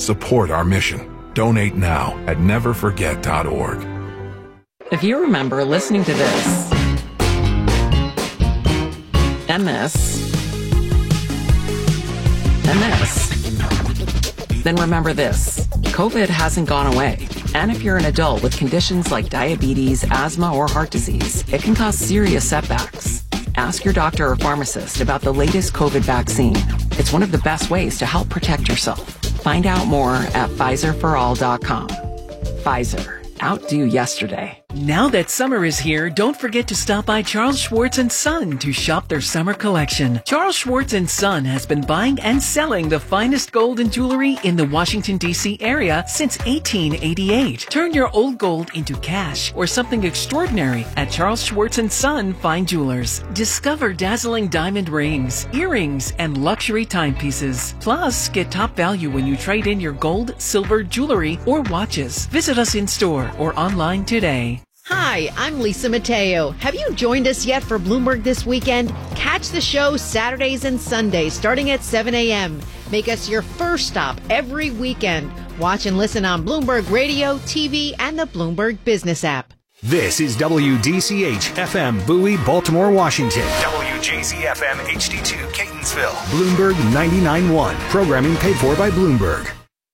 Support our mission. Donate now at neverforget.org. If you remember listening to this, and this, and this, then remember this. COVID hasn't gone away. And if you're an adult with conditions like diabetes, asthma, or heart disease, it can cause serious setbacks. Ask your doctor or pharmacist about the latest COVID vaccine. It's one of the best ways to help protect yourself. Find out more at PfizerForAll.com. Pfizer. Outdo yesterday. Now that summer is here, don't forget to stop by Charles Schwartz & Son to shop their summer collection. Charles Schwartz & Son has been buying and selling the finest gold and jewelry in the Washington, D.C. area since 1888. Turn your old gold into cash or something extraordinary at Charles Schwartz & Son Fine Jewelers. Discover dazzling diamond rings, earrings, and luxury timepieces. Plus, get top value when you trade in your gold, silver, jewelry, or watches. Visit us in store or online today. Hi, I'm Lisa Mateo. Have you joined us yet for Bloomberg This Weekend? Catch the show Saturdays and Sundays starting at 7 a.m. Make us your first stop every weekend. Watch and listen on Bloomberg Radio, TV, and the Bloomberg Business app. This is WDCH FM Bowie, Baltimore, Washington. WJZ FM HD2 Catonsville. Bloomberg 99.1. Programming paid for by Bloomberg.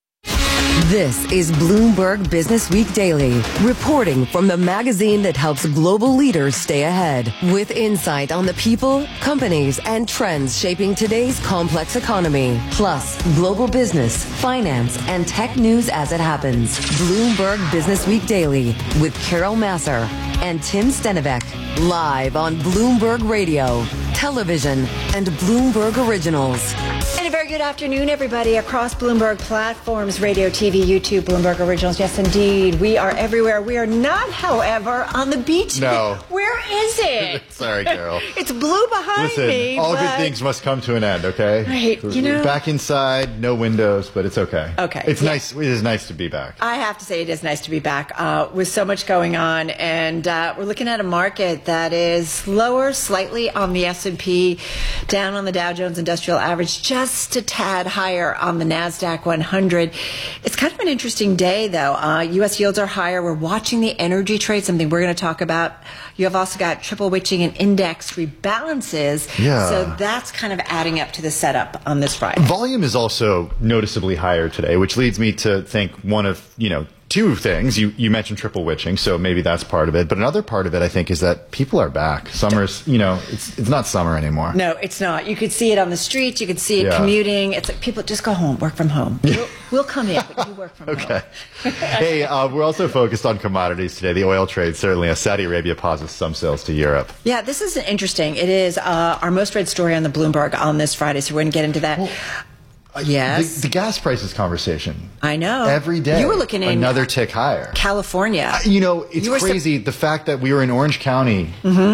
This is Bloomberg Business Week Daily, reporting from the magazine that helps global leaders stay ahead, with insight on the people, companies, and trends shaping today's complex economy, plus global business, finance, and tech news as it happens. Bloomberg Business Week Daily with Carol Masser and Tim Stenivek, live on Bloomberg Radio, television, and Bloomberg Originals. And a very good afternoon, everybody, across Bloomberg platforms, radio, TV, YouTube, Bloomberg Originals. Yes, indeed. We are everywhere. We are not, however, on the beach. No. Where is it? Sorry, Carol. It's blue behind me. All good things must come to an end, okay? Right, We're back inside, no windows, but it's okay. Okay. It's nice. It is nice to be back. I have to say it is nice to be back with so much going on. And we're looking at a market that is lower slightly on the S&P, down on the Dow Jones Industrial Average, just a tad higher on the NASDAQ 100. It's kind of an interesting day, though. U.S. yields are higher. We're watching the energy trade, something we're going to talk about. You have also got triple witching and index rebalances. Yeah. So that's kind of adding up to the setup on this Friday. Volume is also noticeably higher today, which leads me to think one of, two things. You mentioned triple witching, so maybe that's part of it. But another part of it, I think, is that people are back. Summer's, it's not summer anymore. No, it's not. You could see it on the streets. You could see it commuting. It's like people just go home, work from home. We'll come in, but you work from home. Okay. Hey, we're also focused on commodities today. The oil trade, certainly, as Saudi Arabia pauses some sales to Europe. Yeah, this is interesting. It is our most read story on the Bloomberg on this Friday, so we're going to get into that. Well, yes. The gas prices conversation. I know. Every day. You were looking in another tick higher. California. It's crazy. The fact that we were in Orange County,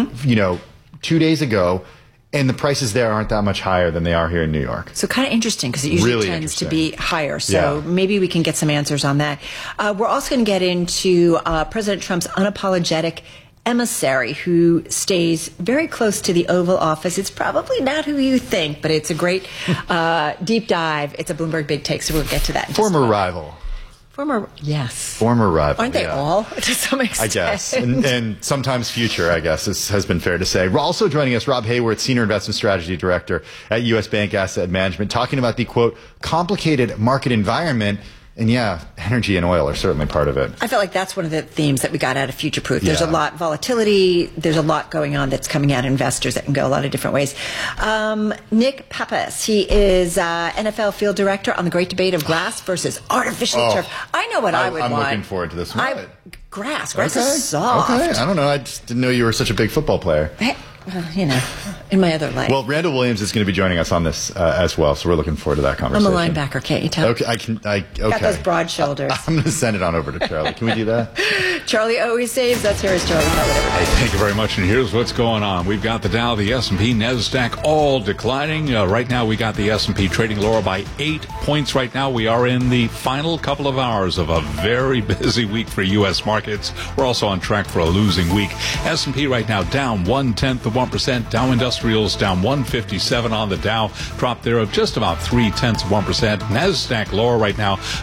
2 days ago, and the prices there aren't that much higher than they are here in New York. So kind of interesting because it usually really tends to be higher. So maybe we can get some answers on that. We're also going to get into President Trump's unapologetic emissary who stays very close to the Oval Office. It's probably not who you think, but it's a great deep dive. It's a Bloomberg Big Take, so we'll get to that. Former rival. Yes. Former rival. Aren't they all, to some extent? I guess. And sometimes future, I guess, has been fair to say. We're also joining us, Rob Hayworth, Senior Investment Strategy Director at U.S. Bank Asset Management, talking about the, quote, complicated market environment. And energy and oil are certainly part of it. I felt like that's one of the themes that we got out of Future Proof. There's a lot volatility. There's a lot going on that's coming at investors that can go a lot of different ways. Nick Pappas, he is NFL Field Director on the great debate of grass versus artificial turf. I know what I would want. I'm looking forward to this one. Grass is soft. Okay, I don't know. I just didn't know you were such a big football player. In my other life. Well, Randall Williams is going to be joining us on this as well, so we're looking forward to that conversation. I'm a linebacker, can't you tell? Okay, okay. Got those broad shoulders. I'm going to send it on over to Charlie. Can we do that? Charlie always saves. Let's hear his Charlie. Hey, thank you very much. And here's what's going on. We've got the Dow, the S&P, NASDAQ all declining. Right now, we got the S&P trading lower by 8 points. Right now, we are in the final couple of hours of a very busy week for U.S. markets. We're also on track for a losing week. S&P right now down 0.1%. Dow Industrials down 157 on the Dow. Drop there of just about 0.3%. NASDAQ lower right now